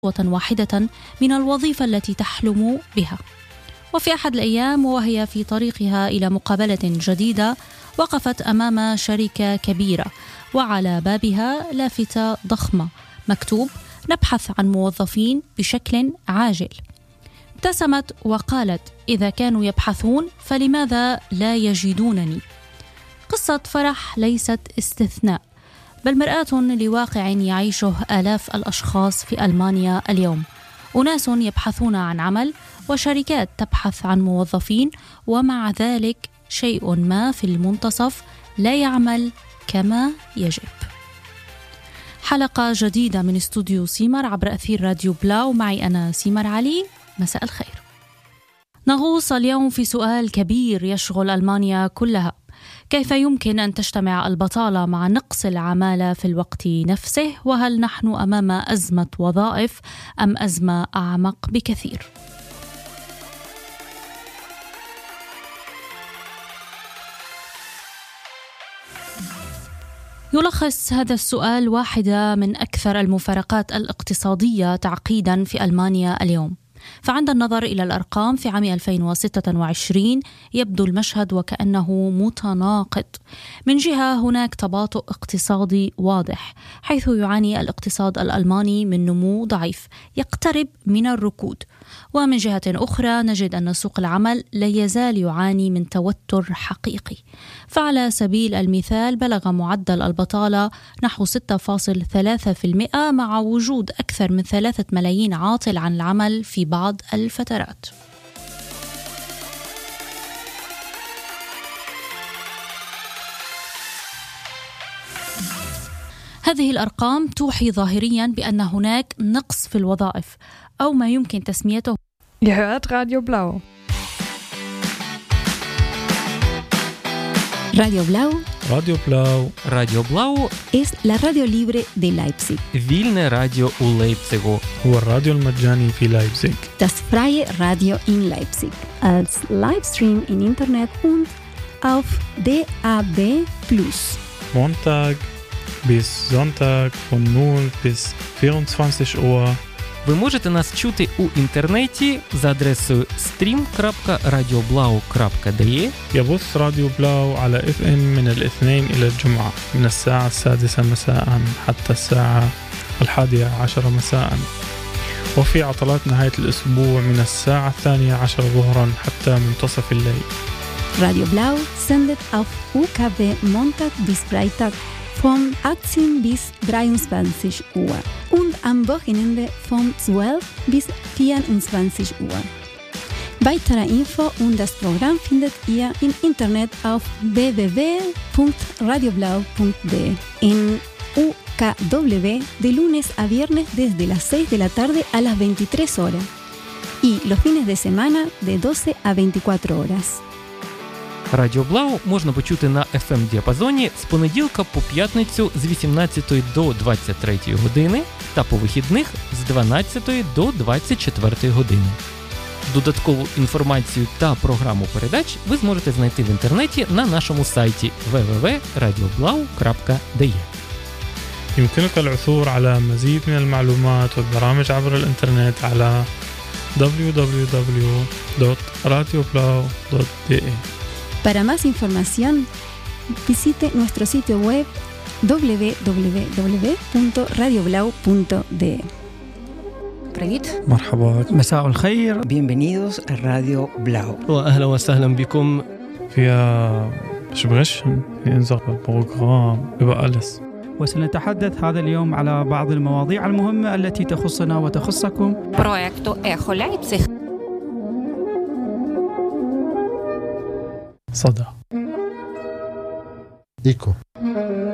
واحدة من الوظيفة التي تحلم بها. وفي أحد الأيام وهي في طريقها إلى مقابلة جديدة وقفت أمام شركة كبيرة وعلى بابها لافتة ضخمة مكتوب: نبحث عن موظفين بشكل عاجل. ابتسمت وقالت: إذا كانوا يبحثون فلماذا لا يجدونني؟ قصة فرح ليست استثناء، بل مرآة لواقع يعيشه آلاف الأشخاص في ألمانيا اليوم. أناس يبحثون عن عمل وشركات تبحث عن موظفين، ومع ذلك شيء ما في المنتصف لا يعمل كما يجب. حلقة جديدة من استوديو سيمر عبر أثير راديو بلاو، معي أنا سيمر علي. مساء الخير. نغوص اليوم في سؤال كبير يشغل ألمانيا كلها: كيف يمكن أن تجتمع البطالة مع نقص العمالة في الوقت نفسه؟ وهل نحن أمام أزمة وظائف أم أزمة أعمق بكثير؟ يلخص هذا السؤال واحدة من أكثر المفارقات الاقتصادية تعقيداً في ألمانيا اليوم. فعند النظر إلى الأرقام في عام 2026 يبدو المشهد وكأنه متناقض. من جهة هناك تباطؤ اقتصادي واضح، حيث يعاني الاقتصاد الألماني من نمو ضعيف يقترب من الركود، ومن جهة أخرى نجد أن سوق العمل لا يزال يعاني من توتر حقيقي. فعلى سبيل المثال بلغ معدل البطالة نحو 6.3% مع وجود أكثر من 3 ملايين عاطل عن العمل في بعض الفترات. هذه الأرقام توحي ظاهريا بأن هناك نقص في الوظائف، أو ما يمكن تسميته Ihr hört Radio Blau. Radio Blau. Radio Blau. Radio Blau es la radio libre de Leipzig. Вільне радіо у Лейпцигу. هو الراديو المجاني في لايبزيغ. Das freie Radio in Leipzig. Als Livestream im Internet und auf DAB+. Montag bis Sonntag von 0 bis 24 Uhr. Ви можете нас чути у інтернеті за адресою stream.radioblau.de. يبث راديو بلاو على FM من الاثنين إلى الجمعة من الساعة 6 مساء حتى الساعة 11 مساء، وفي عطلات نهاية الأسبوع من الساعة 12 ظهرا حتى منتصف الليل. Radio Blau sendet auf UKW Montag bis Freitag von 18 bis 23 Uhr und am Wochenende von 12 bis 24 Uhr. Weitere Info und das Programm findet ihr im Internet auf www.radioblau.de. En UKW de lunes a viernes desde las 6 de la tarde a las 23 horas y los fines de semana de 12 a 24 horas. Радіо Блау можна почути на FM-діапазоні з понеділка по п'ятницю з 18 до 23 години та по вихідних з 12 до 24 години. Додаткову інформацію та програму передач ви зможете знайти в інтернеті на нашому сайті www.radioblau.de. يمكنك العثور على مزيد من المعلومات والبرامج عبر الإنترنت على www.radioblau.de. Para más información, visite nuestro sitio web www.radioblau.de. مرحبا. مساء الخير. Bienvenidos a Radio Blau. وأهلا وسهلا بكم. فيها Sprechen, في unserem Programm über alles. وسنتحدث هذا اليوم على بعض المواضيع المهمة التي تخصنا وتخصكم. Proyecto Echo Leipzig. صدى. إيكو.